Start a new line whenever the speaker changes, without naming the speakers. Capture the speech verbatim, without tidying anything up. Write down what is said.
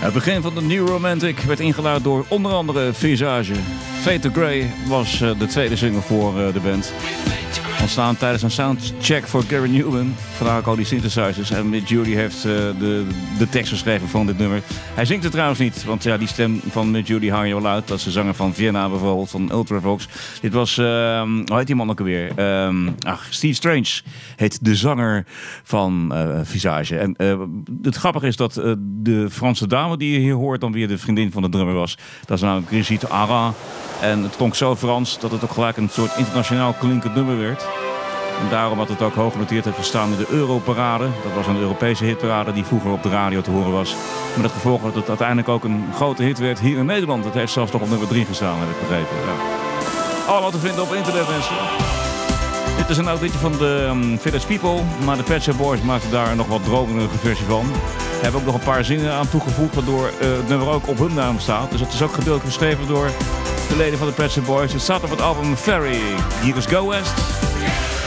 Het begin van de New Romantic werd ingeluid door onder andere Visage. Fade to Grey was uh, de tweede single voor uh, de band. Ontstaan tijdens een soundcheck voor Gary Newman. Vandaar ook al die synthesizers. En Mick Judy heeft uh, de, de tekst geschreven van dit nummer. Hij zingt het trouwens niet. Want ja, die stem van Mick Judy hang je wel uit. Dat is de zanger van Vienna bijvoorbeeld. Van Ultravox. Dit was, uh, hoe heet die man ook alweer? Um, ach, Steve Strange heet de zanger van uh, Visage. En uh, het grappige is dat uh, de Franse dame die je hier hoort dan weer de vriendin van de drummer was. Dat is namelijk Brigitte Ara. En het klonk zo Frans dat het ook gelijk een soort internationaal klinkend nummer werd. En daarom had het ook hoog genoteerd heeft gestaan in de Europarade. Dat was een Europese hitparade die vroeger op de radio te horen was. Met het gevolg dat het uiteindelijk ook een grote hit werd hier in Nederland. Het heeft zelfs toch op nummer drie gestaan, heb ik begrepen. Ja. Allemaal te vinden op internet, mensen. Dit is een oud liedje van de um, Village People. Maar de Pet Shop Boys maakten daar nog wat drogerige versie van. Ze hebben ook nog een paar zinnen aan toegevoegd, waardoor uh, het nummer ook op hun naam staat. Dus het is ook gedeeltelijk geschreven door de leden van de Pet Shop Boys. Het staat op het album Ferry. Hier is Go West.